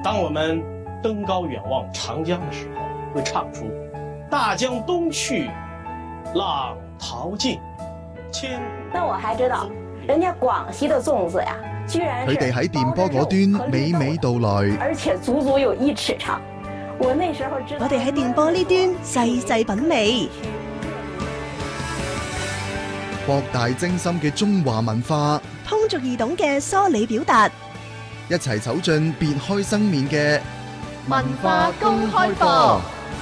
当我们登高远望长江的时候，会唱出“大江东去，浪淘尽，千古”。 那我还知道，人家廣西的粽子呀，居然是佢哋喺電波嗰端娓娓道來， 而且足足有1尺長。我那時候知道， 我哋喺電波呢端細細品味， 博大精深嘅中華文化， 通俗易懂嘅梳理表達， 一齊走進別開生面嘅文化公開課。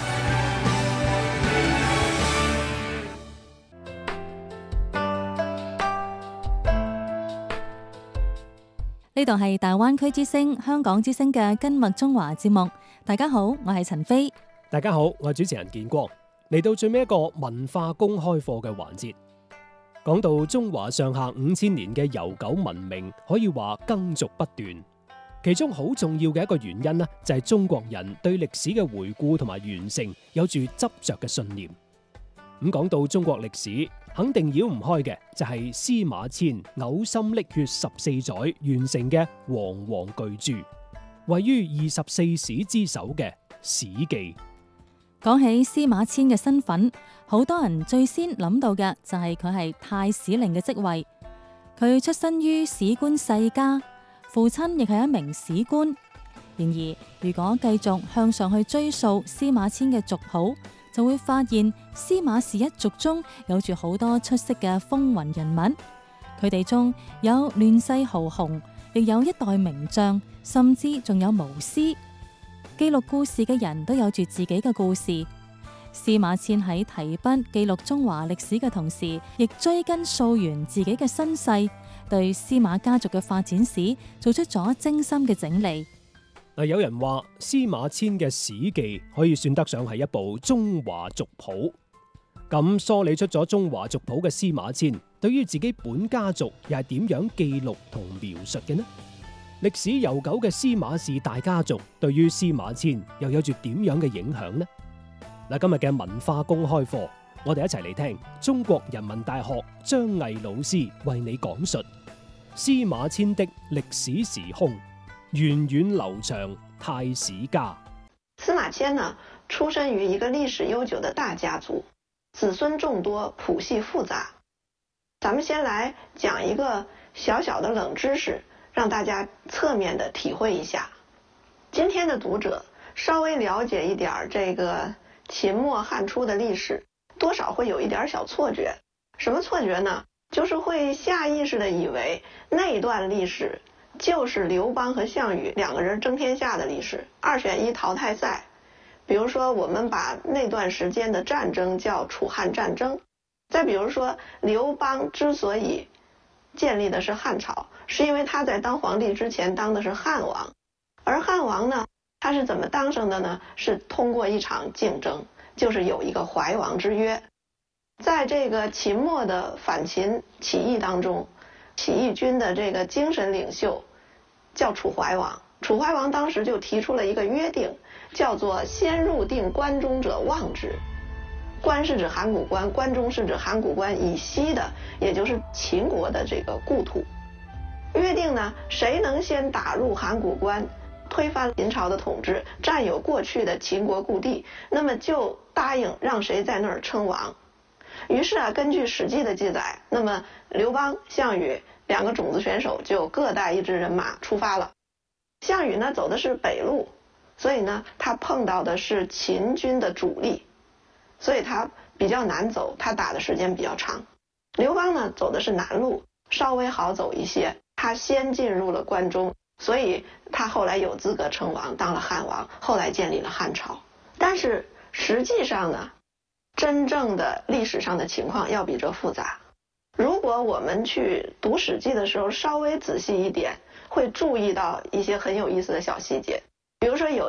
呢度係大灣區之聲、香港之聲嘅根脈中華節目。大家好，我係陳飛。 大家好，我係主持人建光。嚟到最尾一個文化公開課嘅環節，講到中華上下5000年嘅悠久文明，可以話耕俗不斷。其中好重要嘅一個原因呢，就係中國人對歷史嘅回顧同埋完成有住執着嘅信念。咁講到中國歷史，肯定繞唔開嘅就係司馬遷嘔心瀝血14載完成嘅煌煌巨著，位於24史之首嘅《史記》。 講起司馬遷嘅身份，好多人最先諗到嘅就係佢係太史令嘅職位。佢出身於史官世家，父親亦係一名史官。然而，如果繼續向上去追溯司馬遷嘅族譜，就會發現司馬氏一族中有住好多出色嘅風雲人物。佢哋中有亂世豪雄，亦有一代名將，甚至仲有巫師。記錄故事嘅人都有住自己嘅故事。司馬遷喺提筆記錄中華歷史嘅同時，亦追根溯源自己嘅身世，對司馬家族嘅發展史做出咗精心嘅整理。 有人話司馬遷嘅《史記》可以算得上係一部中華族譜。咁梳理出咗中華族譜嘅司馬遷，對於自己本家族又係點樣記錄同描述嘅呢？歷史悠久嘅司馬氏大家族對於司馬遷又有住點樣嘅影響呢？嗱，今日嘅文化公開課，我哋一齊嚟聽中國人民大學張毅老師為你講述司馬遷的歷史時空，源遠流長太史家。 司馬遷呢，出身於一個歷史悠久的大家族，子孫眾多，譜系複雜。咱們先來講一個小小的冷知識，讓大家側面的體會一下。今天的讀者稍微了解一點這個秦末漢初的歷史，多少會有一點小錯覺。什麼錯覺呢？就是會下意識的以為那一段歷史就是劉邦和項羽兩個人爭天下的歷史，2選1淘汰賽。比如說我們把那段時間的戰爭叫楚漢戰爭。再比如說劉邦之所以建立的是漢朝，是因為他在當皇帝之前當的是漢王，而漢王呢，他是怎麼當上的呢？是通過一場競爭，就是有一個懷王之約。在這個秦末的反秦起義當中，起義軍的這個精神領袖叫楚懷王。楚懷王當時就提出了一個約定，叫做先入定關中者望之。關是指函谷關，關中是指函谷關以西的，也就是秦國的這個故土。約定呢，誰能先打入函谷關，推翻秦朝的統治，佔有過去的秦國故地，那麼就答應讓誰在那兒稱王。於是啊，根據《史記》的記載，那麼劉邦、項羽兩個種子選手就各帶一支人馬出發了。項羽呢走的是北路，所以呢他碰到的是秦軍的主力，所以他比較難走，他打的時間比較長。劉邦呢走的是南路，稍微好走一些，他先進入了關中，所以他後來有資格稱王，當了漢王，後來建立了漢朝。但是實際上呢，真正的歷史上的情況要比這複雜。如果我們去讀《史記》的時候稍微仔細一點，會注意到一些很有意思的小細節。比如說有